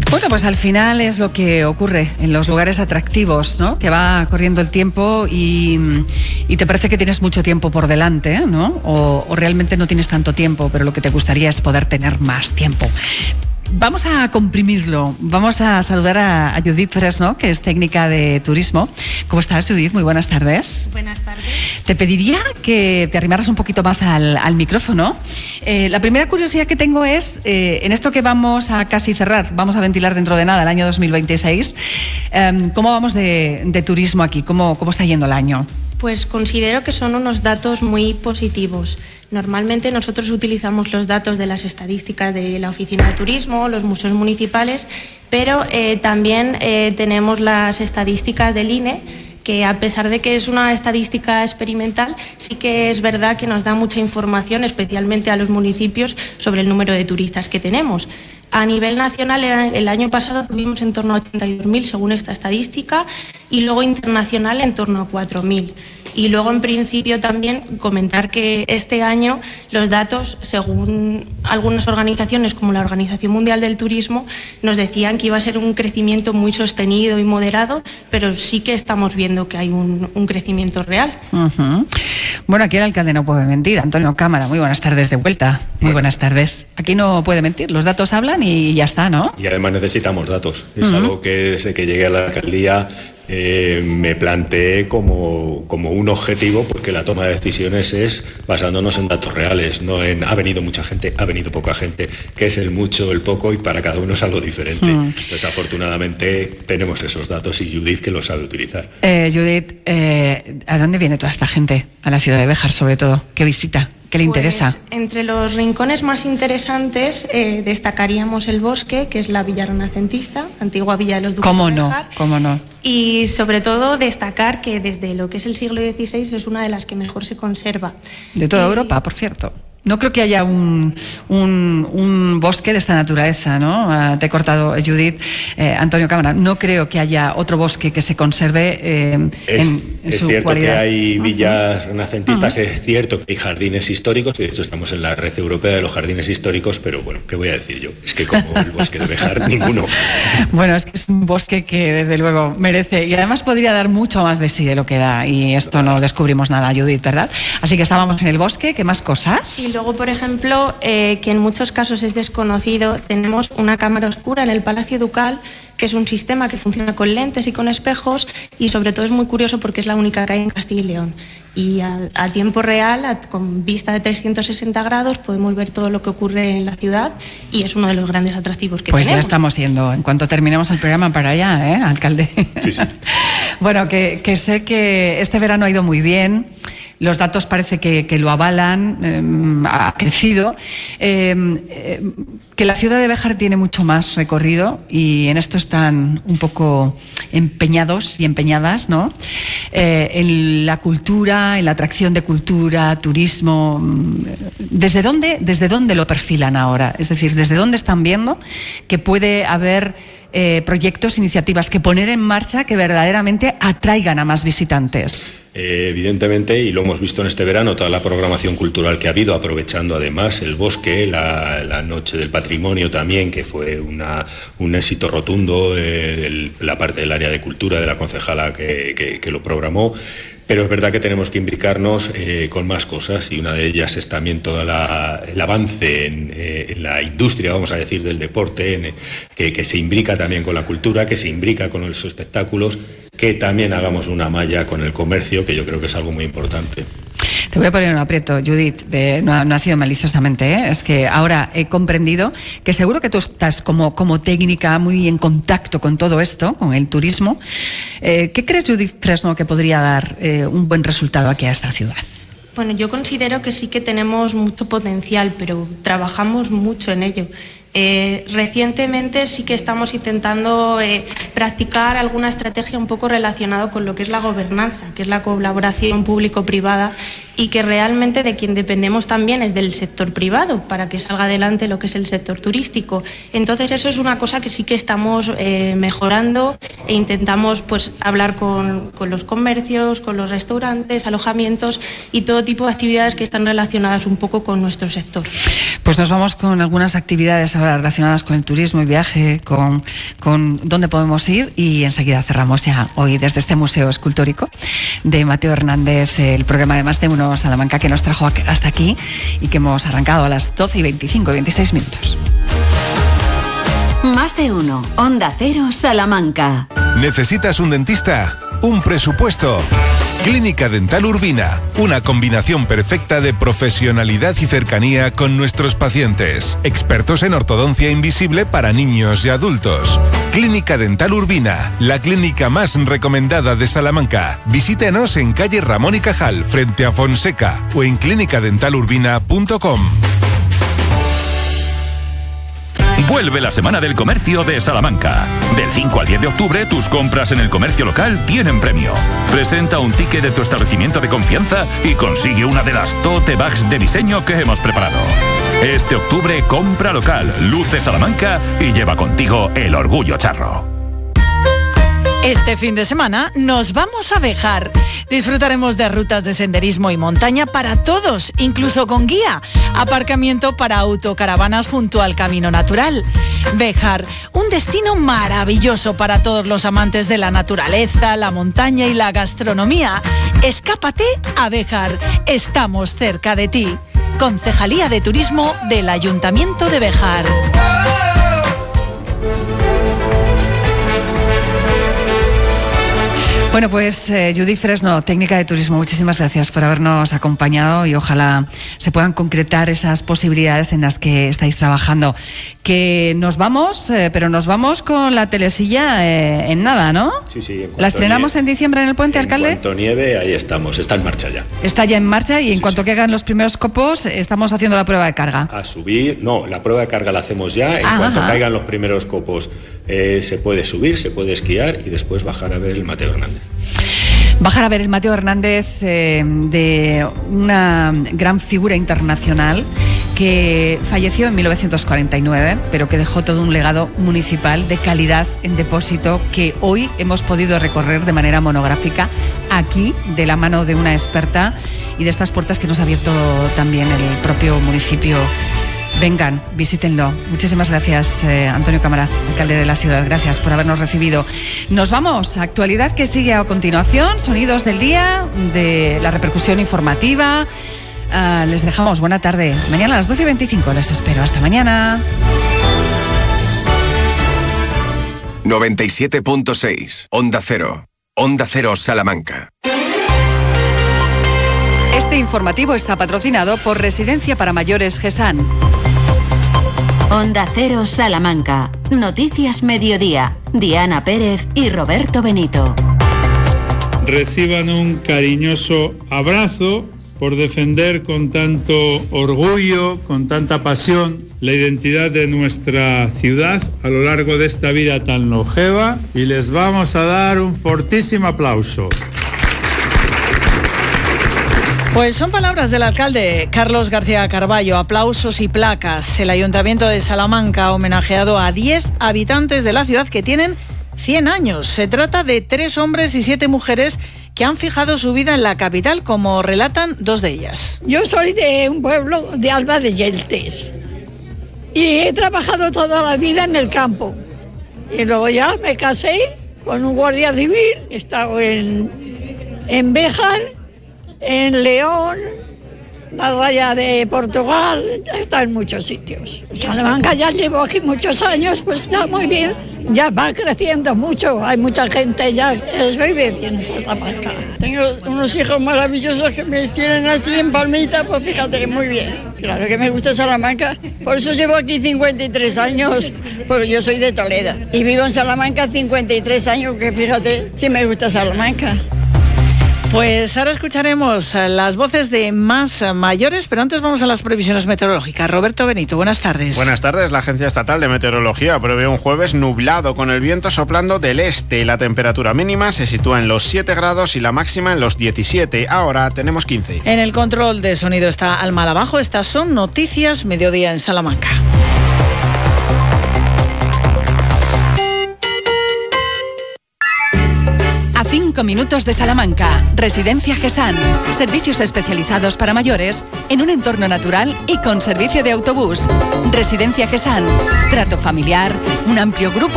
Bueno, pues al final es lo que ocurre en los lugares atractivos, ¿no? Que va corriendo el tiempo y te parece que tienes mucho tiempo por delante, ¿no? O realmente no tienes tanto tiempo, pero lo que te gustaría es poder tener más tiempo. Vamos a comprimirlo. Vamos a saludar a Judith Fresno, que es técnica de turismo. ¿Cómo estás, Judith? Muy buenas tardes. Buenas tardes. Te pediría que te arrimaras un poquito más al micrófono. La primera curiosidad que tengo es, en esto que vamos a casi cerrar, vamos a ventilar dentro de nada el año 2026, ¿cómo vamos de turismo aquí? ¿Cómo está yendo el año? Pues considero que son unos datos muy positivos. Normalmente nosotros utilizamos los datos de las estadísticas de la Oficina de Turismo, los museos municipales, pero también tenemos las estadísticas del INE, que a pesar de que es una estadística experimental, sí que es verdad que nos da mucha información, especialmente a los municipios, sobre el número de turistas que tenemos. A nivel nacional, el año pasado tuvimos en torno a 82.000 según esta estadística y luego internacional en torno a 4.000. Y luego, en principio, también comentar que este año los datos, según algunas organizaciones como la Organización Mundial del Turismo, nos decían que iba a ser un crecimiento muy sostenido y moderado, pero sí que estamos viendo que hay un crecimiento real. Uh-huh. Bueno, aquí el alcalde no puede mentir. Antonio Cámara, muy buenas tardes de vuelta. Muy buenas tardes. Aquí no puede mentir, los datos hablan y ya está, ¿no? Y además necesitamos datos. Es algo que desde que llegué a la alcaldía me planteé como un objetivo, porque la toma de decisiones es basándonos en datos reales, no en ha venido mucha gente, ha venido poca gente, que es el mucho, el poco, y para cada uno es algo diferente. Pues afortunadamente tenemos esos datos y Judith que los sabe utilizar. Judith, ¿a dónde viene toda esta gente? A la ciudad de Béjar, sobre todo. ¿Qué visita? ¿Qué le interesa? Entre los rincones más interesantes destacaríamos el Bosque, que es la villa renacentista, antigua villa de los Duques de Béjar. ¿Cómo no? Y sobre todo destacar que desde lo que es el siglo XVI es una de las que mejor se conserva. De toda Europa, por cierto. No creo que haya un bosque de esta naturaleza, ¿no? Te he cortado, Judith. Antonio Cámara, no creo que haya otro bosque que se conserve en es su cierto cualidad. Que hay villas renacentistas, es cierto que hay jardines históricos, y de hecho estamos en la red europea de los jardines históricos, pero bueno, ¿qué voy a decir yo? Es que como el bosque de Béjar, ninguno. Bueno, es que es un bosque que desde luego merece, y además podría dar mucho más de sí de lo que da, y esto no descubrimos nada, Judith, ¿verdad? Así que estábamos en el bosque, ¿qué más cosas? Y luego, por ejemplo, que en muchos casos es desconocido, tenemos una cámara oscura en el Palacio Ducal, que es un sistema que funciona con lentes y con espejos, y sobre todo es muy curioso porque es la única que hay en Castilla y León. Y a tiempo real, con vista de 360 grados, podemos ver todo lo que ocurre en la ciudad, y es uno de los grandes atractivos que tenemos. Pues ya estamos yendo, en cuanto terminemos el programa, para allá, alcalde. Sí, sí. Bueno, que sé que este verano ha ido muy bien. Los datos parece que lo avalan, ha crecido. Que la ciudad de Béjar tiene mucho más recorrido, y en esto están un poco empeñados y empeñadas, ¿no? En la cultura, en la atracción de cultura, turismo. ¿Desde dónde lo perfilan ahora? Es decir, ¿desde dónde están viendo que puede haber proyectos, iniciativas que poner en marcha que verdaderamente atraigan a más visitantes? Evidentemente, y lo hemos visto en este verano, toda la programación cultural que ha habido, aprovechando además el bosque, la Noche del Patrimonio también, que fue un éxito rotundo, la parte del área de cultura de la concejala que lo programó. Pero es verdad que tenemos que imbricarnos con más cosas, y una de ellas es también todo el avance en la industria, vamos a decir, del deporte, que se imbrica también con la cultura, que se imbrica con los espectáculos, que también hagamos una malla con el comercio, que yo creo que es algo muy importante. Te voy a poner un aprieto, Judith, no ha sido maliciosamente, ¿eh? Es que ahora he comprendido que seguro que tú estás como técnica muy en contacto con todo esto, con el turismo. ¿Qué crees, Judith Fresno, que podría dar un buen resultado aquí a esta ciudad? Bueno, yo considero que sí que tenemos mucho potencial, pero trabajamos mucho en ello. Recientemente sí que estamos intentando practicar alguna estrategia un poco relacionada con lo que es la gobernanza, que es la colaboración público-privada, y que realmente de quien dependemos también es del sector privado para que salga adelante lo que es el sector turístico. Entonces eso es una cosa que sí que estamos mejorando, e intentamos pues hablar con los comercios, con los restaurantes, alojamientos y todo tipo de actividades que están relacionadas un poco con nuestro sector. Pues nos vamos con algunas actividades ahora relacionadas con el turismo y viaje, con dónde podemos ir, y enseguida cerramos ya hoy desde este Museo Escultórico de Mateo Hernández el programa de Más de Uno Salamanca, que nos trajo hasta aquí y que hemos arrancado a las 12:25, 26 minutos. Más de Uno, Onda Cero, Salamanca. ¿Necesitas un dentista? ¿Un presupuesto? Clínica Dental Urbina, una combinación perfecta de profesionalidad y cercanía con nuestros pacientes. Expertos en ortodoncia invisible para niños y adultos. Clínica Dental Urbina, la clínica más recomendada de Salamanca. Visítenos en calle Ramón y Cajal, frente a Fonseca, o en clinicadentalurbina.com. Vuelve la Semana del Comercio de Salamanca. Del 5 al 10 de octubre, tus compras en el comercio local tienen premio. Presenta un ticket de tu establecimiento de confianza y consigue una de las tote bags de diseño que hemos preparado. Este octubre, compra local, luce Salamanca y lleva contigo el orgullo charro. Este fin de semana nos vamos a Béjar. Disfrutaremos de rutas de senderismo y montaña para todos, incluso con guía. Aparcamiento para autocaravanas junto al Camino Natural. Béjar, un destino maravilloso para todos los amantes de la naturaleza, la montaña y la gastronomía. Escápate a Béjar. Estamos cerca de ti. Concejalía de Turismo del Ayuntamiento de Béjar. Bueno, pues Judith Fresno, técnica de turismo, muchísimas gracias por habernos acompañado y ojalá se puedan concretar esas posibilidades en las que estáis trabajando. Que nos vamos, pero nos vamos con la telesilla en nada, ¿no? Sí. ¿La estrenamos en diciembre en el puente, alcalde? En cuanto nieve, ahí estamos, está en marcha ya. Está ya en marcha y en cuanto caigan los primeros copos, estamos haciendo la prueba de carga. A subir, no, la prueba de carga la hacemos ya. En cuanto caigan los primeros copos, se puede subir, se puede esquiar y después bajar a ver el Mateo Hernández. Bajar a ver el Mateo Hernández de una gran figura internacional que falleció en 1949, pero que dejó todo un legado municipal de calidad en depósito que hoy hemos podido recorrer de manera monográfica aquí, de la mano de una experta y de estas puertas que nos ha abierto también el propio municipio. Vengan, visítenlo. Muchísimas gracias, Antonio Cámara, alcalde de la ciudad. Gracias por habernos recibido. Nos vamos. Actualidad que sigue a continuación. Sonidos del día, de la repercusión informativa. Les dejamos. Buena tarde. Mañana a las 12:25 les espero. Hasta mañana. 97.6 Onda Cero. Onda Cero Salamanca. Este informativo está patrocinado por Residencia para Mayores GESAN. Onda Cero Salamanca. Noticias Mediodía. Diana Pérez y Roberto Benito. Reciban un cariñoso abrazo por defender con tanto orgullo, con tanta pasión, la identidad de nuestra ciudad a lo largo de esta vida tan longeva, y les vamos a dar un fortísimo aplauso. Pues son palabras del alcalde Carlos García Carballo. Aplausos y placas. El Ayuntamiento de Salamanca ha homenajeado a 10 habitantes de la ciudad que tienen 100 años. Se trata de 3 hombres y 7 mujeres que han fijado su vida en la capital, como relatan 2 de ellas. Yo soy de un pueblo de Alba de Yeltes y he trabajado toda la vida en el campo. Y luego ya me casé con un guardia civil. He estado en Béjar, en León, la Raya de Portugal, está en muchos sitios. Salamanca ya llevo aquí muchos años, pues está muy bien, ya va creciendo mucho, hay mucha gente ya, les vive bien en Salamanca. Tengo unos hijos maravillosos que me tienen así en palmita, pues fíjate, muy bien. Claro que me gusta Salamanca, por eso llevo aquí 53 años, porque yo soy de Toledo y vivo en Salamanca 53 años, que fíjate, sí me gusta Salamanca. Pues ahora escucharemos las voces de más mayores, pero antes vamos a las previsiones meteorológicas. Roberto Benito, buenas tardes. Buenas tardes. La Agencia Estatal de Meteorología prevé un jueves nublado con el viento soplando del este. La temperatura mínima se sitúa en los 7 grados y la máxima en los 17. Ahora tenemos 15. En el control de sonido está Alma Abajo. Estas son Noticias Mediodía en Salamanca. A 5 5 minutos de Salamanca. Residencia GESAN. Servicios especializados para mayores en un entorno natural y con servicio de autobús. Residencia GESAN. Trato familiar, un amplio grupo